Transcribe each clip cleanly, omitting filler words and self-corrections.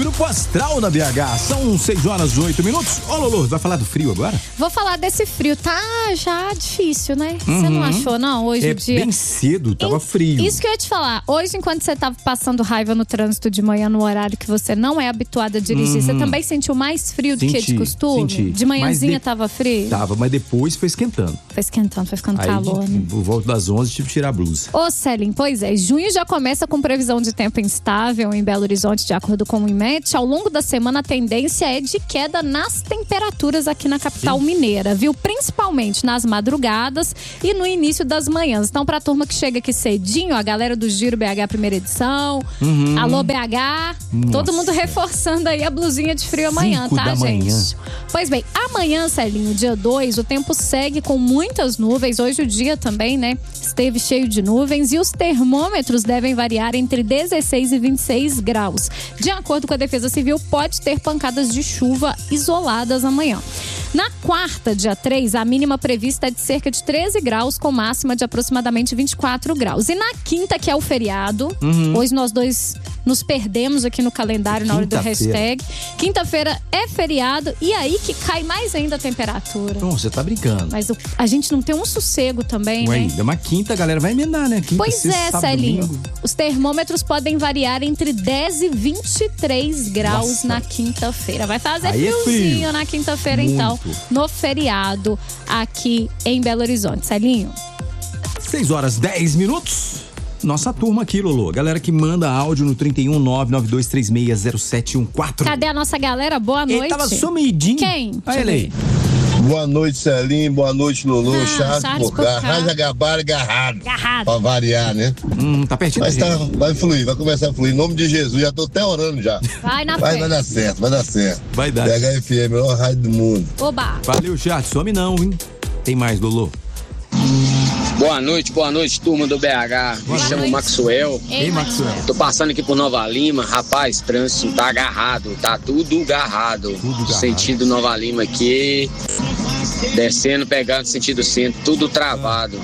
Grupo Astral na BH. São 6h08. Ô, Lulu, vai falar do frio agora? Vou falar desse frio. Tá já difícil, né? Você não achou, não? Hoje o dia... bem cedo, tava frio. Isso que eu ia te falar. Hoje, enquanto você tava passando raiva no trânsito de manhã, no horário que você não é habituado a dirigir, você também sentiu mais frio do que de costume? Senti. De manhãzinha tava frio? Tava, mas depois foi esquentando. Foi esquentando, foi ficando calor, né? Por volta das 11, tive que tirar a blusa. Ô, Celim, pois é. Junho já começa com previsão de tempo instável em Belo Horizonte, de acordo com o IMET. Ao longo da semana, a tendência é de queda nas temperaturas aqui na capital mineira, viu? Principalmente nas madrugadas e no início das manhãs. Então, pra turma que chega aqui cedinho, a galera do Giro BH primeira edição, alô BH, todo mundo reforçando aí a blusinha de frio amanhã, 5 tá, da gente? manhã. Pois bem, amanhã, Celinho, dia 2, o tempo segue com muitas nuvens. Hoje o dia também, né, esteve cheio de nuvens e os termômetros devem variar entre 16 e 26 graus. De acordo com a Defesa Civil, pode ter pancadas de chuva isoladas amanhã. Na quarta, dia 3, a mínima prevista é de cerca de 13 graus, com máxima de aproximadamente 24 graus. E na quinta, que é o feriado, hoje nós dois nos perdemos aqui no calendário na hora do hashtag. Quinta-feira é feriado e aí que cai mais ainda a temperatura. Não, você tá brincando. Mas a gente não tem um sossego também, Ué, né? ainda uma quinta, a galera vai emendar, né? Quinta, Pois sexta, é, sábado, Celinho. domingo. Os termômetros podem variar entre 10 e 23 graus na quinta-feira. Vai fazer Aí é friozinho frio. na quinta-feira, Muito. então, no feriado aqui em Belo Horizonte. Celinho? 6h10. Nossa turma aqui, Lolo. Galera que manda áudio no 31992360714. Cadê a nossa galera? Boa noite. Ele tava sumidinho. Quem? Olha ele aí. Boa noite, Celinho. Boa noite, Lulu. Chato por cá. Raja Gabara agarrado. Pra variar, né? Tá pertinho. Mas vai fluir, vai começar a fluir. Em nome de Jesus, já tô até orando já. Vai na fé. Vai dar certo, vai dar certo. Vai dar. BHFM, melhor rádio do mundo. Oba. Valeu, chat. Some não, hein? Tem mais, Lolo. Boa noite, turma do BH. Me chamo Maxwell. Ei, Maxwell. Tô passando aqui por Nova Lima. Rapaz, trânsito tá agarrado, tá tudo agarrado. Sentido Nova Lima aqui. Descendo, pegando sentido centro, tudo travado.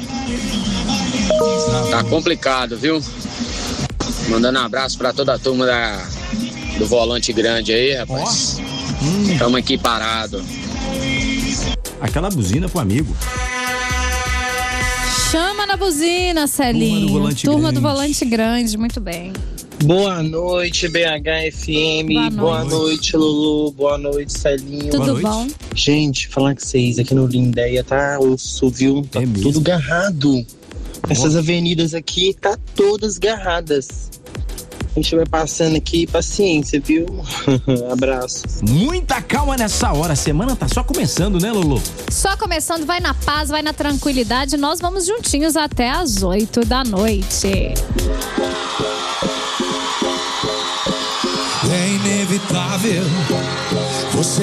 Tá complicado, viu? Mandando um abraço pra toda a turma do Volante Grande aí, rapaz. Tamo aqui parado. Aquela buzina pro amigo. Chama na buzina, Celinho. Turma do Volante Grande, muito bem. Boa noite, BHFM. Boa noite, Lulu. Boa noite, Celinho. Tudo bom? Gente, falar com vocês, aqui no Lindéia tá osso, viu? Tá tudo garrado. Essas avenidas aqui tá todas garradas. A gente vai passando aqui, paciência, viu? Abraço. Muita calma nessa hora. A semana tá só começando, né, Lulu? Só começando, vai na paz, vai na tranquilidade. Nós vamos juntinhos até às 8 da noite. É inevitável você